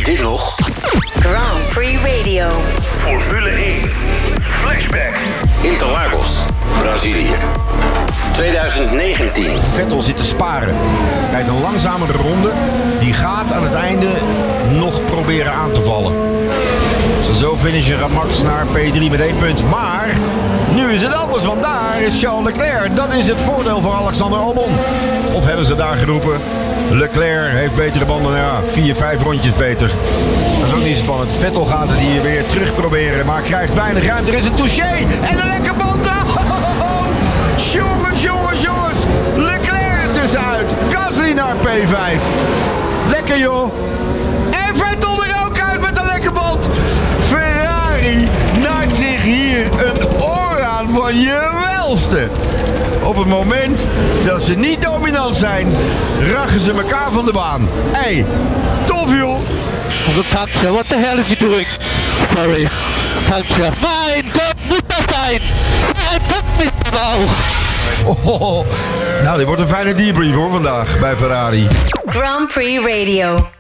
dit nog? Grand Prix Radio. Formule 1. Flashback. Interlagos, Brazilië. 2019. Vettel zit te sparen. Kijk, een langzamere ronde. Die gaat aan het einde nog proberen aan te vallen. Zo finishen gaat Max naar P3 met 1 punt. Maar nu is het anders, want daar is Charles Leclerc. Dat is het voordeel voor Alexander Albon. Of hebben ze daar geroepen? Leclerc heeft betere banden. Ja, 4-5 rondjes beter. Dat is ook niet zo spannend. Vettel gaat het hier weer terug proberen, maar krijgt weinig ruimte. Er is een touché en een lekker band. Jongens. Leclerc er tussenuit. Gasly naar P5. Lekker joh. En Vettel er ook uit met een lekker band. Ferrari naait zich hier een oor aan van je welste. Op het moment dat ze niet dominant zijn, rachen ze elkaar van de baan. Hey, tof joh. Tankstelle, what the hell is he doing? Sorry. Tankstelle. Mein Gott, moet dat zijn? Ein Punkt is er ook. Oh, nou, dit wordt een fijne debrief hoor vandaag bij Ferrari. Grand Prix Radio.